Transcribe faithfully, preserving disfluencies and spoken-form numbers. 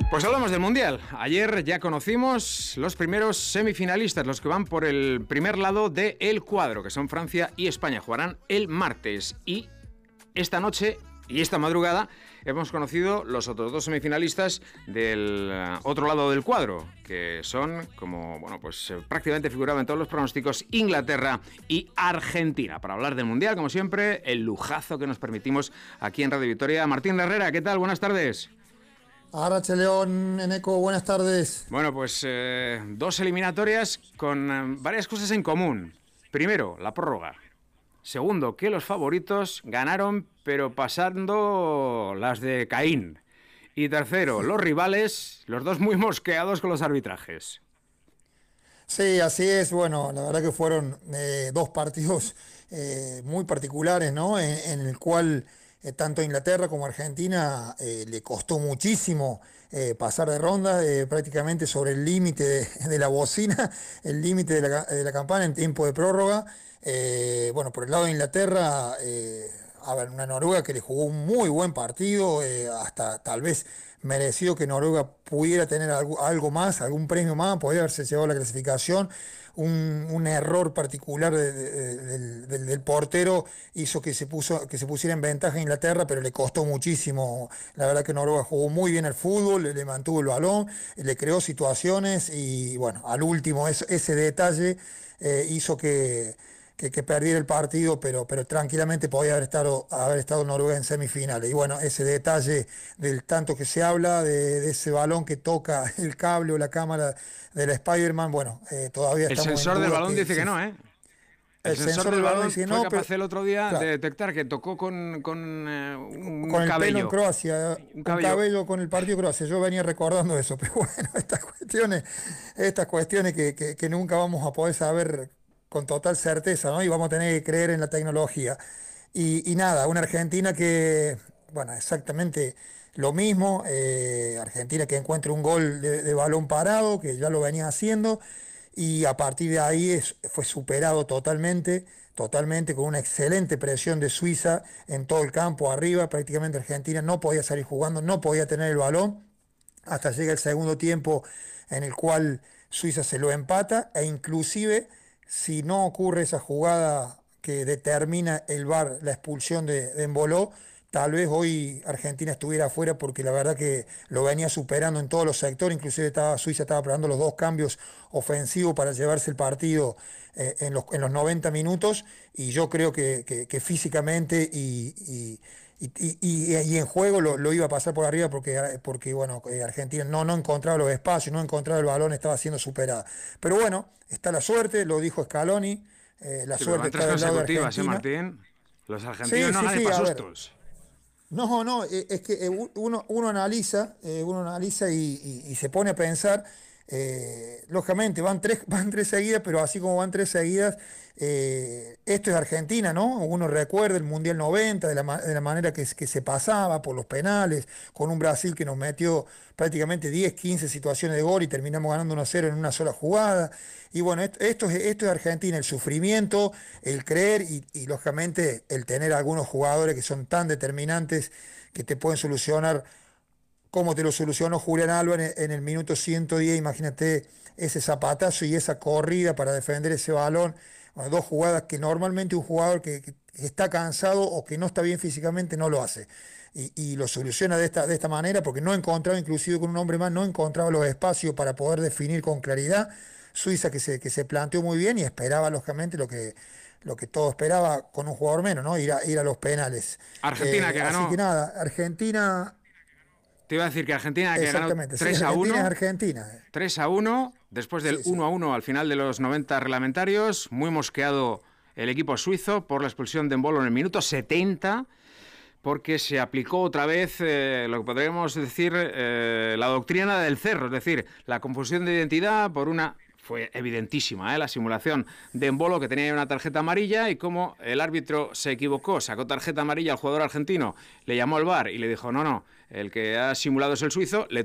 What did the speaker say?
Pues hablamos del Mundial. Ayer ya conocimos los primeros semifinalistas, los que van por el primer lado del cuadro, que son Francia y España. Jugarán el martes y esta noche y esta madrugada hemos conocido los otros dos semifinalistas del otro lado del cuadro, que son, como bueno, pues prácticamente figuraban en todos los pronósticos, Inglaterra y Argentina. Para hablar del Mundial, como siempre, el lujazo que nos permitimos aquí en Radio Victoria. Martín Herrera, ¿qué tal? Buenas tardes. Arrache León, Eneco, buenas tardes. Bueno, pues eh, dos eliminatorias con eh, varias cosas en común. Primero, la prórroga. Segundo, que los favoritos ganaron, pero pasando las de Caín. Y tercero, los rivales, los dos muy mosqueados con los arbitrajes. Sí, así es. Bueno, la verdad que fueron eh, dos partidos eh, muy particulares, ¿no? En, en el cual eh, tanto Inglaterra como Argentina eh, le costó muchísimo eh, pasar de ronda, eh, prácticamente sobre el límite de, de la bocina, el límite de la, de la campana en tiempo de prórroga. Eh, bueno, por el lado de Inglaterra, eh, a ver, una Noruega que le jugó un muy buen partido, eh, hasta tal vez merecido que Noruega pudiera tener algo, algo más, algún premio más, podría haberse llevado la clasificación. Un, un error particular de, de, de, del, del, del portero hizo que se, puso, que se pusiera en ventaja a Inglaterra, pero le costó muchísimo. La verdad que Noruega jugó muy bien al fútbol, le, le mantuvo el balón, le creó situaciones y bueno, al último eso, ese detalle eh, hizo que... Que, que perdiera el partido, pero, pero tranquilamente podía haber estado, haber estado Noruega en semifinales. Y bueno, ese detalle del tanto que se habla, de, de ese balón que toca el cable o la cámara de la Spider-Man, bueno, eh, todavía el estamos en sensor del balón que, dice sí, que no, ¿eh? El, el sensor, sensor del balón dice no, fue capaz pero, el otro día claro, de detectar que tocó con, con eh, un con el cabello. pelo en Croacia, un cabello. un cabello con el partido de Croacia. Yo venía recordando eso, pero bueno, estas cuestiones, estas cuestiones que, que, que nunca vamos a poder saber con total certeza, ¿no? Y vamos a tener que creer en la tecnología. Y, y nada, una Argentina que, bueno, exactamente lo mismo, eh, Argentina que encuentra un gol de, de balón parado, que ya lo venía haciendo, y a partir de ahí es, fue superado totalmente, totalmente, con una excelente presión de Suiza en todo el campo arriba. Prácticamente Argentina no podía salir jugando, no podía tener el balón, hasta llega el segundo tiempo en el cual Suiza se lo empata, e inclusive si no ocurre esa jugada que determina el V A R, la expulsión de, de Embolo, tal vez hoy Argentina estuviera afuera, porque la verdad que lo venía superando en todos los sectores. Inclusive estaba, Suiza estaba probando los dos cambios ofensivos para llevarse el partido eh, en, los, en los noventa minutos, y yo creo que, que, que físicamente y, y, y, y, y en juego lo, lo iba a pasar por arriba, porque, porque bueno, Argentina no, no encontraba los espacios, no encontraba el balón, estaba siendo superada. Pero bueno, está la suerte, lo dijo Scaloni, eh, la sí, suerte está del lado de Argentina. ¿eh, Martín? Los argentinos sí, no sí, ganan sí, para sustos. No, no, es que uno, uno analiza, eh, uno analiza y, y, y se pone a pensar, eh, lógicamente van tres, van tres seguidas, pero así como van tres seguidas, eh, esto es Argentina, ¿no? Uno recuerda el Mundial noventa, de la, de la manera que, que se pasaba por los penales, con un Brasil que nos metió prácticamente diez, quince situaciones de gol y terminamos ganando uno a cero en una sola jugada. Y bueno, esto, esto, es, esto es Argentina, el sufrimiento, el creer y, y lógicamente el tener algunos jugadores que son tan determinantes que te pueden solucionar, como te lo solucionó Julián Álvarez en el minuto ciento diez, imagínate ese zapatazo y esa corrida para defender ese balón. Bueno, dos jugadas que normalmente un jugador que, que está cansado o que no está bien físicamente no lo hace. Y, y lo soluciona de esta, de esta manera, porque no encontraba, inclusive con un hombre más, no encontraba los espacios para poder definir con claridad. Suiza que se, que se planteó muy bien y esperaba lógicamente lo que, lo que todo esperaba con un jugador menos, ¿no? Ir a, ir a los penales. Argentina eh, que ganó. Así que nada, Argentina... Te iba a decir que Argentina que ganó tres a uno. Sí, Argentina es Argentina. tres a uno, después del sí, sí. uno a uno al final de los noventa reglamentarios. Muy mosqueado el equipo suizo por la expulsión de Embolo en el minuto setenta, porque se aplicó otra vez eh, lo que podríamos decir eh, la doctrina del cerro, es decir, la confusión de identidad por una... Fue evidentísima ¿eh? la simulación de Embolo, que tenía una tarjeta amarilla, y como el árbitro se equivocó, sacó tarjeta amarilla al jugador argentino, le llamó al V A R y le dijo, no, no, el que ha simulado es el suizo, le